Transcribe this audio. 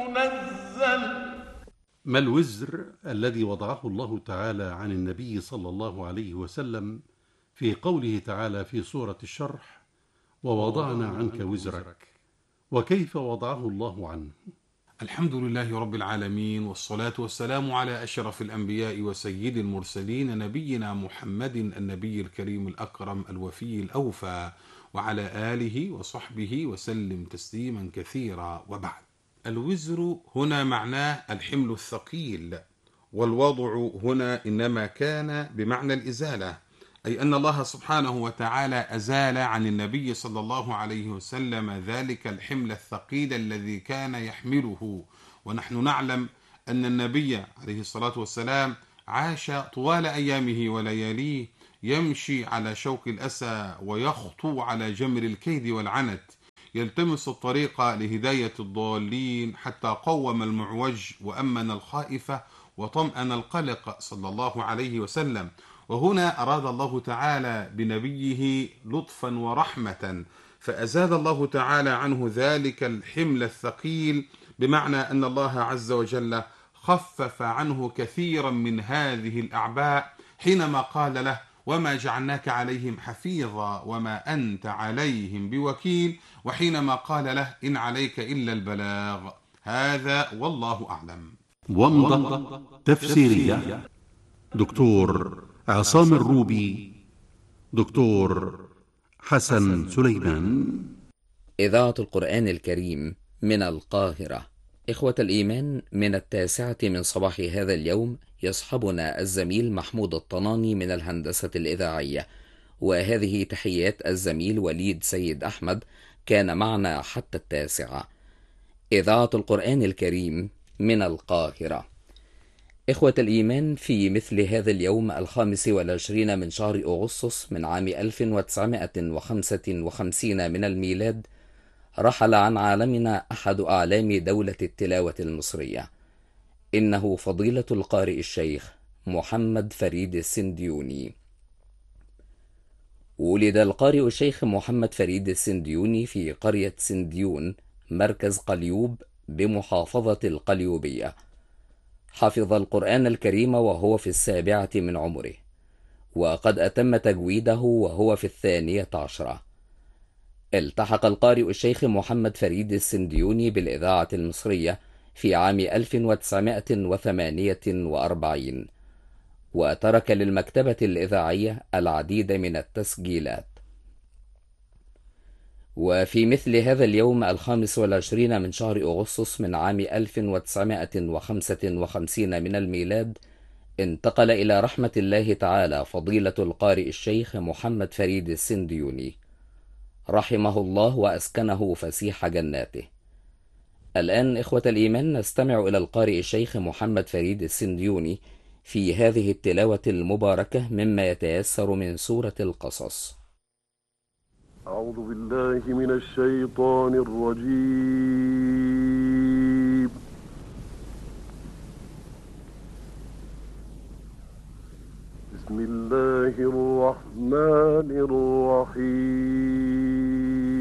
منزل. ما الوزر الذي وضعه الله تعالى عن النبي صلى الله عليه وسلم في قوله تعالى في سورة الشرح: ووضعنا عنك وزرك؟ وكيف وضعه الله عنه؟ الحمد لله رب العالمين، والصلاة والسلام على أشرف الأنبياء وسيد المرسلين، نبينا محمد النبي الكريم الأكرم الوفي الأوفى، وعلى آله وصحبه وسلم تسليما كثيرا. وبعد، الوزر هنا معناه الحمل الثقيل، والوضع هنا إنما كان بمعنى الإزالة، أي أن الله سبحانه وتعالى أزال عن النبي صلى الله عليه وسلم ذلك الحمل الثقيل الذي كان يحمله. ونحن نعلم أن النبي عليه الصلاة والسلام عاش طوال أيامه ولياليه يمشي على شوك الأسى ويخطو على جمر الكيد والعنت، يلتمس الطريق لهداية الضالين، حتى قوم المعوج وأمن الخائف وطمأن القلق صلى الله عليه وسلم. وهنا أراد الله تعالى بنبيه لطفا ورحمة، فأزال الله تعالى عنه ذلك الحمل الثقيل، بمعنى أن الله عز وجل خفف عنه كثيرا من هذه الأعباء حينما قال له: وما جعلناك عليهم حفيظا وما أنت عليهم بوكيل، وحينما قال له: إن عليك إلا البلاغ. هذا والله أعلم. ومضة تفسيرية دكتور عصام الروبي، دكتور حسن سليمان. إذاعة القرآن الكريم من القاهرة. إخوة الإيمان، من 9 من صباح هذا اليوم يصحبنا الزميل محمود الطناني من الهندسة الإذاعية، وهذه تحيات الزميل وليد سيد أحمد، كان معنا حتى 9. إذاعة القرآن الكريم من القاهرة. إخوة الإيمان، في مثل هذا اليوم 25 من شهر أغسطس من عام 1955 من الميلاد، رحل عن عالمنا أحد أعلام دولة التلاوة المصرية، إنه فضيلة القارئ الشيخ محمد فريد السنديوني. ولد القارئ الشيخ محمد فريد السنديوني في قرية سنديون، مركز قليوب بمحافظة القليوبية. حفظ القرآن الكريم وهو في 7 من عمره، وقد أتم تجويده وهو في 12. التحق القارئ الشيخ محمد فريد السنديوني بالإذاعة المصرية في عام 1948، وترك للمكتبة الإذاعية العديد من التسجيلات. وفي مثل هذا اليوم 25 من شهر أغسطس من عام 1955 من الميلاد، انتقل إلى رحمة الله تعالى فضيلة القارئ الشيخ محمد فريد السنديوني، رحمه الله وأسكنه فسيح جناته. الآن إخوة الإيمان نستمع إلى القارئ الشيخ محمد فريد السنديوني في هذه التلاوة المباركة مما يتيسر من سورة القصص. أعوذ بالله من الشيطان الرجيم. بسم الله الرحمن الرحيم.